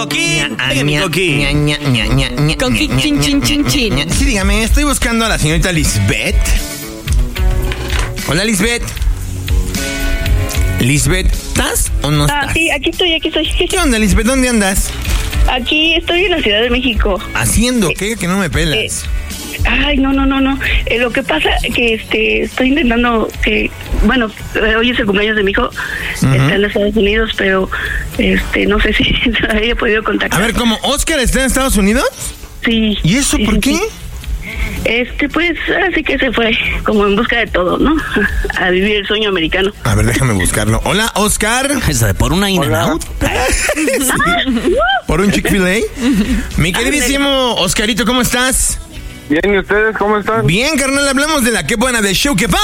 coquín. Pegue mi coquín. Coquín, chin, chin, chin, chin. Sí, dígame, estoy buscando a la señorita Lisbeth. Hola, Lisbeth. Lisbeth, ¿estás o no estás? Sí, aquí estoy. ¿Qué onda, Lisbeth? ¿Dónde andas? Aquí estoy en la Ciudad de México. ¿Haciendo qué? Que no me pelas. Ay, no. Lo que pasa que estoy intentando que, bueno, hoy es el cumpleaños de mi hijo, está en los Estados Unidos, pero no sé si se haya podido contactar. A ver, ¿cómo? ¿Oscar está en Estados Unidos? Sí. ¿Y eso sí, por sí, qué? sí. Pues así que se fue como en busca de todo, ¿no? A vivir el sueño americano. A ver, déjame buscarlo. Hola, Oscar. ¿Por una In-N-Out? Sí. ¿Por un Chick-fil-A? Mi queridísimo Oscarito, ¿cómo estás? Bien, ¿y ustedes cómo están? Bien, carnal, hablamos de la que buena de show que va.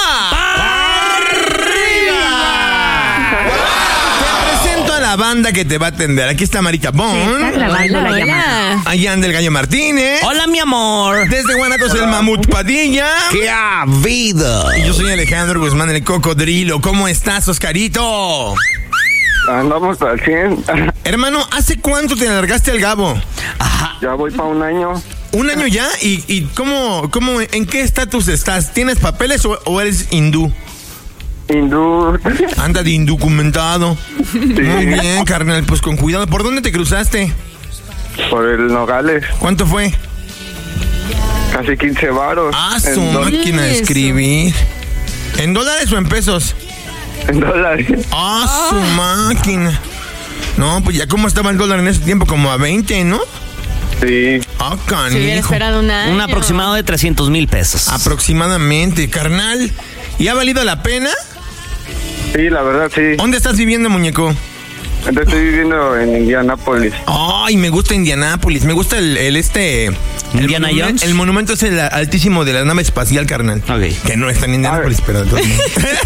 Te presento a la banda que te va a atender. Aquí está Marita Bon. Grabando la llamada. Allá anda el Gallo Martínez. Hola, mi amor. Desde Guanatos el Mamut Padilla. ¡Qué vida! Y yo soy Alejandro Guzmán, el Cocodrilo. ¿Cómo estás, Oscarito? Andamos al 100. Hermano, ¿hace cuánto te alargaste al Gabo? Ya voy para un año. ¿Un año ya? ¿Y cómo, en qué estatus estás? ¿Tienes papeles o eres hindú? Hindú. Anda de indocumentado. Sí. Muy bien, carnal, pues con cuidado. ¿Por dónde te cruzaste? Por el Nogales. ¿Cuánto fue? Casi 15 varos. Su máquina de escribir. ¿En dólares o en pesos? En dólares. Su máquina. No, pues ya cómo estaba el dólar en ese tiempo, como a 20, ¿no? Sí. Si hubiera esperado un año. Un aproximado de 300,000 pesos. Aproximadamente, carnal. ¿Y ha valido la pena? Sí, la verdad, sí. ¿Dónde estás viviendo, muñeco? Entonces estoy viviendo en Indianápolis. Ay, me gusta Indianápolis. Me gusta el ¿Indiana monumento, Jones? El monumento es el altísimo de la nave espacial, carnal. Ok. Que no está en Indianápolis, pero de todos modos.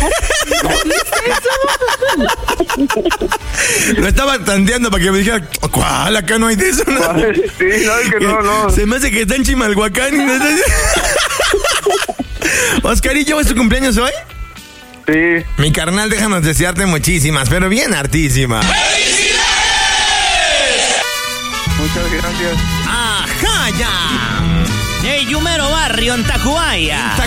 Lo estaba tanteando para que me dijera, ¿cuál? Acá no hay de eso, ¿no? Sí, no, es que no. Se me hace que está en Chimalhuacán. Y no está... Oscarillo, ¿es tu cumpleaños hoy? Sí. Mi carnal, déjanos desearte muchísimas, pero bien hartísimas. Muchas gracias. ¡Ajá, ya! ¡Hey, Yumero Barrio en Tacubaya!